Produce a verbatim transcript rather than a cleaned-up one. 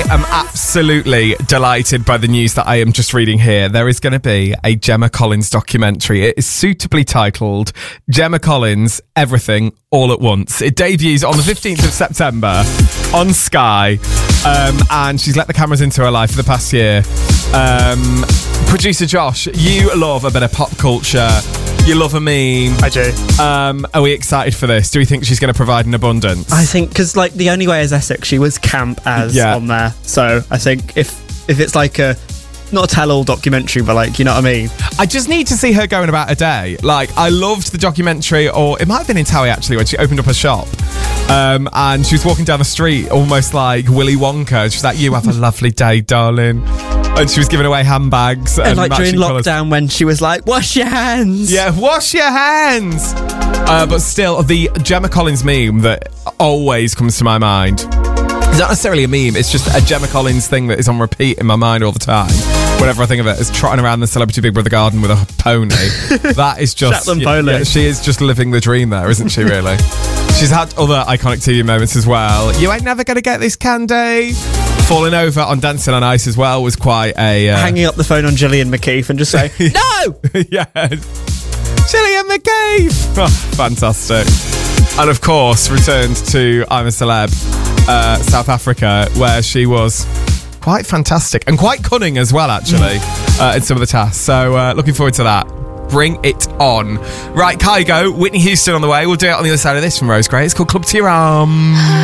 am absolutely delighted by the news that I am just reading here. There is going to be a Gemma Collins documentary. It is suitably titled Gemma Collins, Everything All at Once. It debuts on the fifteenth of September on Sky, um, and she's let the cameras into her life for the past year. Um, producer Josh, you love a bit of pop culture. You love a meme. I do. Um, are we excited for this? Do we think she's going to provide an abundance? I think, because like The Only Way is Essex, she was camp as Yeah. on there. So I think if if it's like a, not a tell-all documentary, but like, you know what I mean? I just need to see her going about a day. Like, I loved the documentary, or it might have been in Towie actually, when she opened up a shop. Um, and she was walking down the street almost like Willy Wonka. She's like, "You have a lovely day, darling." And she was giving away handbags. And, And like during matching colours. lockdown when she was like, wash your hands. Yeah, wash your hands. Uh, but still, the Gemma Collins meme that always comes to my mind. It's not necessarily a meme, it's just a Gemma Collins thing that is on repeat in my mind all the time. Whenever I think of it, is trotting around the Celebrity Big Brother garden with a pony. That is just... Shetland yeah, pony. yeah, she is just living the dream there, isn't she, really? She's had other iconic T V moments as well. You ain't never gonna get this, Candy. Falling over on Dancing on Ice as well was quite a... Uh, Hanging up the phone on Gillian McKeith and just say, no! yeah. Gillian McCabe. Oh, fantastic. And of course, returned to I'm a Celeb, uh, South Africa, where she was quite fantastic and quite cunning as well, actually, uh, in some of the tasks. So uh, looking forward to that. Bring it on. Right, Kygo, Whitney Houston on the way. We'll do it on the other side of this from Rose Gray. It's called Club Tiram.